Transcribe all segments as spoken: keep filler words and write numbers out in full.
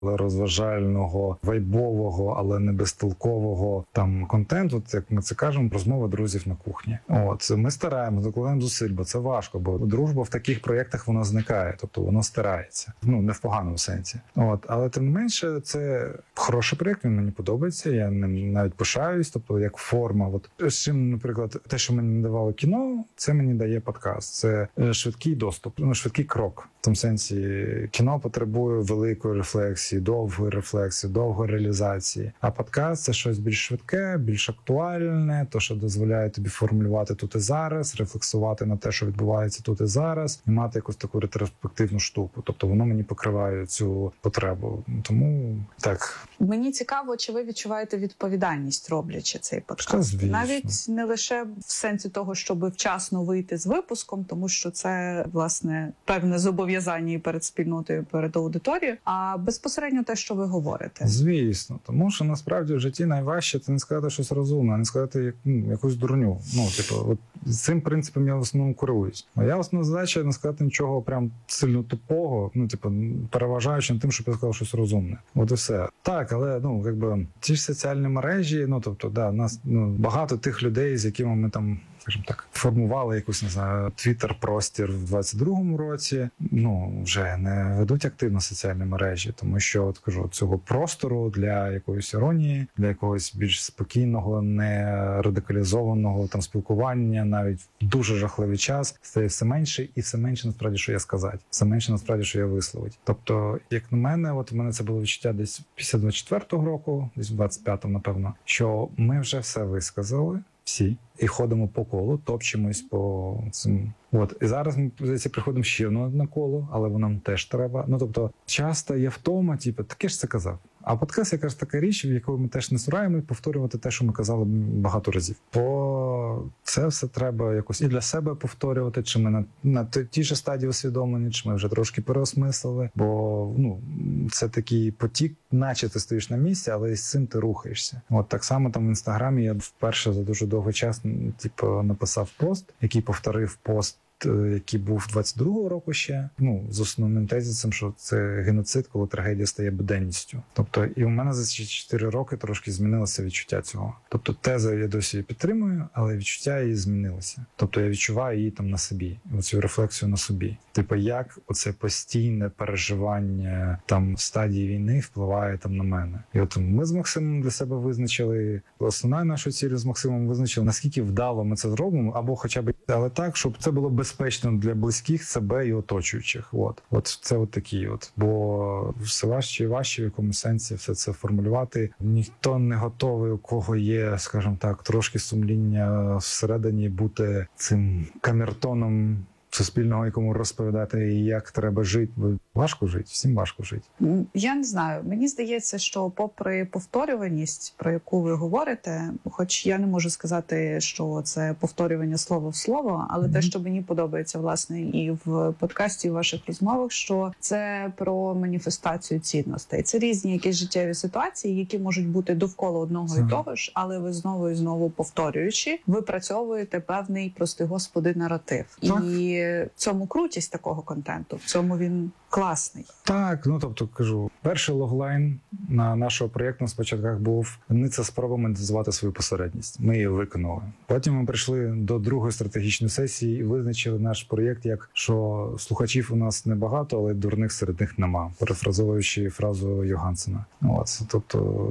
розважального, вайбового, але не безтолкового там контенту, от як ми це кажемо, розмова друзів на кухні. От ми стараємося, докладаємо зусиль, бо це важко, бо дружба в таких проєктах вона зникає, тобто воно стирається. Ну, не в поганому сенсі. От, але тим не менше, це хороший проєкт, він мені подобається, я ним навіть пишаюсь, тобто як форма. От з чим, наприклад, те, що мені давало кіно, це мені дає подкаст. Це швидкий доступ, ну, швидкий крок. В тому сенсі кіно потребує великої рефлексії, довгої рефлексії, довгої реалізації. А подкаст – це щось більш швидке, більш актуальне, то, що дозволяє тобі формулювати тут і зараз, рефлексувати на те, що відбувається тут і зараз, і мати якусь таку ретроспективну штуку. Тобто воно мені покриває цю потребу. Тому так. Мені цікаво, чи ви відчуваєте відповідальність, роблячи цей подкаст? Звісно. Навіть не лише в сенсі того, щоб вчасно вийти з випуском, тому що це, власне, певне зобов'язання і перед спільнотою, перед аудиторією, а безпосередньо те, що ви говорите. Звісно, тому що насправді в житті найважче це не сказати щось розумне, а не сказати ну, якусь дурню. Ну, типу, от цим принципом я в основному керуюсь. Моя основна задача не сказати нічого прям сильно тупого, ну, типу, переважаючи над тим, щоб я сказав щось розумне. От і все. Так, але, ну, якби, ті ж соціальні мережі, ну, тобто, да, нас, ну, багато тих людей, з якими ми там, скажімо так, формували якусь, не знаю, твіттер-простір в двадцять другому році, ну, вже не ведуть активно соціальні мережі, тому що, от кажу, цього простору для якоїсь іронії, для якогось більш спокійного, не радикалізованого там спілкування, навіть в дуже жахливий час, стає все менше і все менше, насправді, що я сказати, все менше, насправді, що я висловити. Тобто, як на мене, от у мене це було відчуття десь після двадцять четвертого року, десь в двадцять п'ятому, напевно, що ми вже все висказали, всі, і ходимо по колу, топчемось по цим. От, і зараз ми, здається, приходимо ще на одне коло, але воно нам теж треба. Ну, тобто, часто є втома, типу, таке ж це казав. А подкаст якраз така річ, в якої ми теж не стараємо повторювати те, що ми казали багато разів. Бо це все треба якось і для себе повторювати, чи ми на, на тій же стадії усвідомлені, чи ми вже трошки переосмислили. Бо, ну, це такий потік, наче ти стоїш на місці, але з цим ти рухаєшся. От так само там в Інстаграмі я вперше за дуже довгий час, типу, написав пост, який повторив пост, який був двадцять другого року ще, ну, з основним тезисом, що це геноцид, коли трагедія стає буденністю. Тобто, і у мене за ці чотири роки трошки змінилося відчуття цього. Тобто, теза я досі її підтримую, але відчуття її змінилося. Тобто, я відчуваю її там на собі, оцю рефлексію на собі. Типу, як оце постійне переживання там в стадії війни впливає там на мене. І от ми з Максимом для себе визначили, основна наша ціль з Максимом визначили, наскільки вдало ми це зробимо, або хоча б, але так, щоб це було безпечно для близьких, себе і оточуючих. От, от це от такі от. Бо все важче і важче в якомусь сенсі все це формулювати. Ніхто не готовий, у кого є, скажімо так, трошки сумління всередині бути цим камертоном суспільного, якому розповідати, як треба жити. Бо важко жити, всім важко жити. Я не знаю. Мені здається, що попри повторюваність, про яку ви говорите, хоч я не можу сказати, що це повторювання слово в слово, але mm-hmm. те, що мені подобається, власне, і в подкасті, і в ваших розмовах, що це про маніфестацію цінностей. Це різні якісь життєві ситуації, які можуть бути довкола одного mm-hmm. і того ж, але ви знову і знову повторюючи, випрацьовуєте певний, прости господи, наратив. Так. І в цьому крутість такого контенту, в цьому він класний. Так, ну тобто, кажу, перший логлайн на нашого проєкту на спочатках був «Ми це спроба монетизувати свою посередність». Ми її виконали. Потім ми прийшли до другої стратегічної сесії і визначили наш проєкт як, що слухачів у нас небагато, але дурних серед них нема, перефразовуючи фразу Йогансена. От, тобто,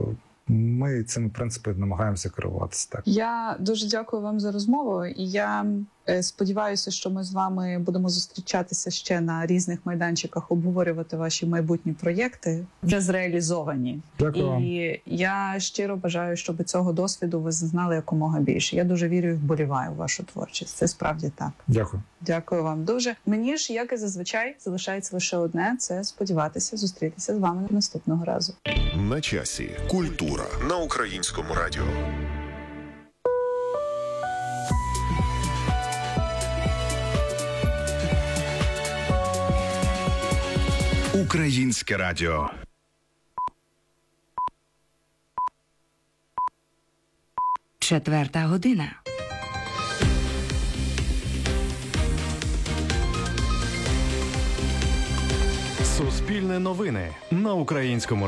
ми цими принципами намагаємося керуватися. Так. Я дуже дякую вам за розмову, і я сподіваюся, що ми з вами будемо зустрічатися ще на різних майданчиках, обговорювати ваші майбутні проєкти, вже зреалізовані. Дякую вам. І я щиро бажаю, щоб цього досвіду ви знали якомога більше. Я дуже вірю і вболіваю в вашу творчість. Це справді так. Дякую. Дякую вам дуже. Мені ж, як і зазвичай, залишається лише одне – це сподіватися зустрітися з вами наступного разу. На часі. Культура на Українському радіо. Українське радіо. Четверта година. Суспільне. Суспільне новини на українському